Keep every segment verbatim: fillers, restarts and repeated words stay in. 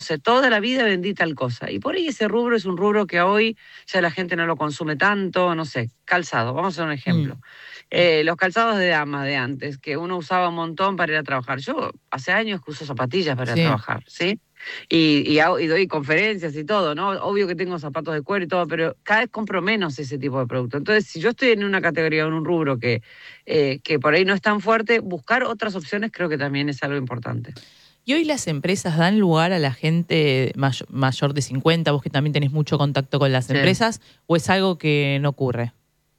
sé, toda la vida vendí tal cosa. Y por ahí ese rubro es un rubro que hoy ya la gente no lo consume tanto, no sé, calzado, vamos a hacer un ejemplo. Mm. Eh, los calzados de dama de antes, que uno usaba un montón para ir a trabajar. Yo hace años que uso zapatillas para Sí. ir a trabajar, ¿sí? Y, y, hago, y doy conferencias y todo, ¿no? Obvio que tengo zapatos de cuero y todo, pero cada vez compro menos ese tipo de producto. Entonces, si yo estoy en una categoría, en un rubro que, eh, que por ahí no es tan fuerte, buscar otras opciones creo que también es algo importante. ¿Y hoy las empresas dan lugar a la gente may- mayor de cincuenta, vos que también tenés mucho contacto con las Sí. empresas, o es algo que no ocurre?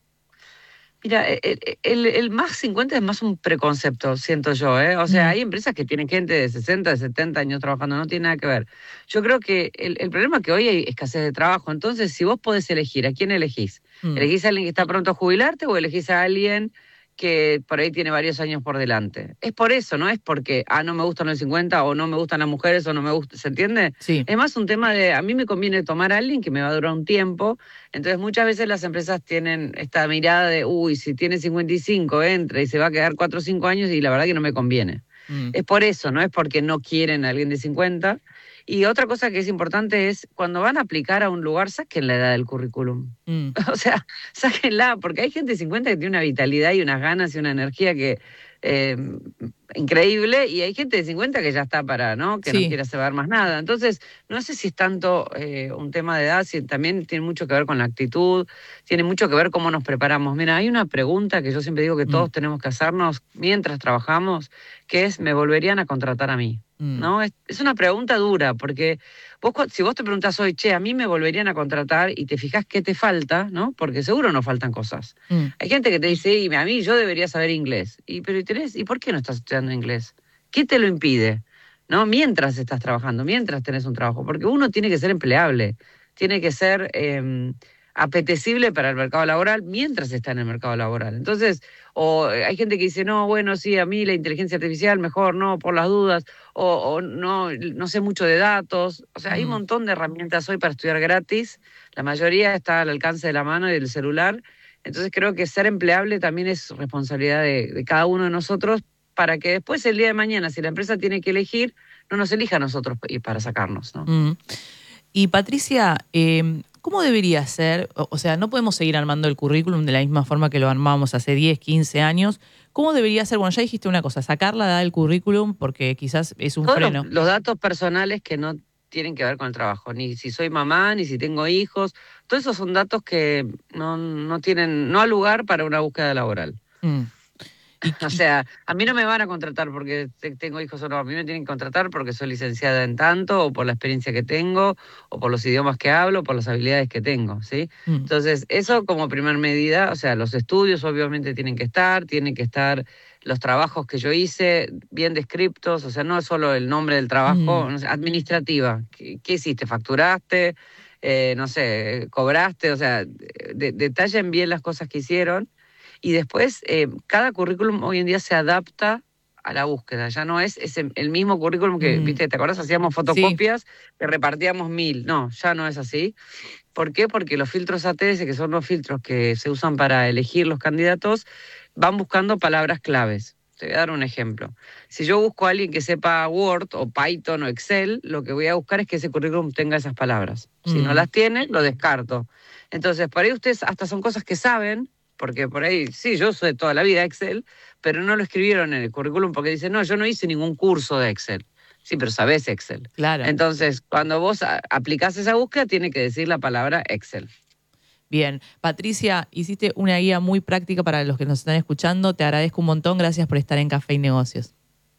Mira, el, el, el más cincuenta es más un preconcepto, siento yo, ¿eh? O sea, Mm. hay empresas que tienen gente de sesenta, de setenta años trabajando, no tiene nada que ver. Yo creo que el, el problema es que hoy hay escasez de trabajo, entonces si vos podés elegir, ¿a quién elegís? Mm. ¿Elegís a alguien que está pronto a jubilarte o elegís a alguien que por ahí tiene varios años por delante? Es por eso, no es porque, ah, no me gustan los cincuenta o no me gustan las mujeres o no me gusta, ¿se entiende? Sí. Es más un tema de, a mí me conviene tomar a alguien que me va a durar un tiempo, entonces muchas veces las empresas tienen esta mirada de, uy, si tiene cincuenta y cinco, entra y se va a quedar cuatro o cinco años y la verdad que no me conviene. Mm. Es por eso, no es porque no quieren a alguien de cincuenta. Y otra cosa que es importante es, cuando van a aplicar a un lugar, saquen la edad del currículum. Mm. O sea, sáquenla, porque hay gente de cincuenta que tiene una vitalidad y unas ganas y una energía que eh, increíble, y hay gente de cincuenta que ya está para, ¿no? Que sí. No quiere saber más nada. Entonces, no sé si es tanto eh, un tema de edad, si también tiene mucho que ver con la actitud, tiene mucho que ver cómo nos preparamos. Mira, hay una pregunta que yo siempre digo que todos mm. tenemos que hacernos mientras trabajamos, que es, ¿me volverían a contratar a mí? ¿No? Es, es una pregunta dura, porque vos, si vos te preguntás hoy, che, a mí me volverían a contratar, y te fijás qué te falta, ¿no? Porque seguro nos faltan cosas. Mm. Hay gente que te dice, y a mí yo debería saber inglés. Y, pero, ¿y, tenés, ¿y por qué no estás estudiando inglés? ¿Qué te lo impide? ¿No? Mientras estás trabajando, mientras tenés un trabajo. Porque uno tiene que ser empleable, tiene que ser eh, apetecible para el mercado laboral mientras está en el mercado laboral. Entonces, o hay gente que dice, no, bueno, sí, a mí la inteligencia artificial, mejor no, por las dudas, o, o no, no sé mucho de datos. O sea, hay un montón de herramientas hoy para estudiar gratis, la mayoría está al alcance de la mano y del celular. Entonces creo que ser empleable también es responsabilidad de, de cada uno de nosotros, para que después el día de mañana, si la empresa tiene que elegir, no nos elija a nosotros para sacarnos, ¿no? Mm. Y Patricia, eh, ¿cómo debería ser? O, o sea, no podemos seguir armando el currículum de la misma forma que lo armábamos hace diez, quince años. ¿Cómo debería ser? Bueno, ya dijiste una cosa, sacar la edad del currículum porque quizás es un Todos freno. Los, los datos personales que no tienen que ver con el trabajo, ni si soy mamá, ni si tengo hijos, todos esos son datos que no, no tienen, no hay lugar para una búsqueda laboral. Mm. Y, o sea, a mí no me van a contratar porque tengo hijos o no, a mí me tienen que contratar porque soy licenciada en tanto, o por la experiencia que tengo, o por los idiomas que hablo, por las habilidades que tengo, ¿sí? Mm. Entonces, eso como primer medida, o sea, los estudios obviamente tienen que estar, tienen que estar los trabajos que yo hice bien descriptos, o sea, no es solo el nombre del trabajo, mm. no sé, administrativa, ¿qué, qué hiciste? ¿Facturaste? Eh, no sé, ¿cobraste? O sea, de, detallen bien las cosas que hicieron. Y después, eh, cada currículum hoy en día se adapta a la búsqueda. Ya no es ese, el mismo currículum que, mm. viste, ¿te acordás? Hacíamos fotocopias, sí. que repartíamos mil. No, ya no es así. ¿Por qué? Porque los filtros A T S, que son los filtros que se usan para elegir los candidatos, van buscando palabras claves. Te voy a dar un ejemplo. Si yo busco a alguien que sepa Word o Python o Excel, lo que voy a buscar es que ese currículum tenga esas palabras. Mm. Si no las tiene, lo descarto. Entonces, por ahí ustedes hasta son cosas que saben, porque por ahí, sí, yo soy de toda la vida Excel, pero no lo escribieron en el currículum porque dicen, no, yo no hice ningún curso de Excel. Sí, pero sabés Excel. Claro. Entonces, cuando vos aplicás esa búsqueda, tiene que decir la palabra Excel. Bien. Patricia, hiciste una guía muy práctica para los que nos están escuchando. Te agradezco un montón. Gracias por estar en Café y Negocios.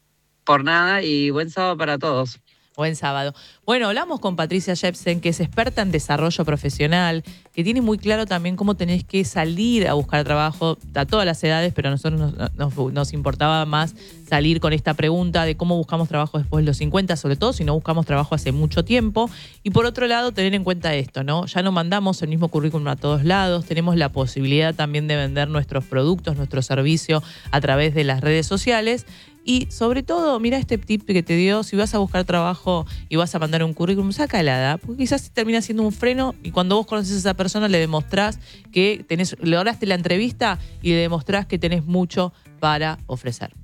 Por nada, y buen sábado para todos. Buen sábado. Bueno, hablamos con Patricia Jepsen, que es experta en desarrollo profesional, que tiene muy claro también cómo tenés que salir a buscar trabajo a todas las edades, pero a nosotros nos, nos, nos importaba más salir con esta pregunta de cómo buscamos trabajo después de los cincuenta, sobre todo si no buscamos trabajo hace mucho tiempo. Y por otro lado, tener en cuenta esto, ¿no? Ya no mandamos el mismo currículum a todos lados, tenemos la posibilidad también de vender nuestros productos, nuestro servicio a través de las redes sociales. Y sobre todo, mira este tip que te dio, si vas a buscar trabajo y vas a mandar un currículum, saca la edad, porque quizás termina siendo un freno y cuando vos conoces a esa persona le demostrás que tenés, lograste la entrevista y le demostrás que tenés mucho para ofrecer.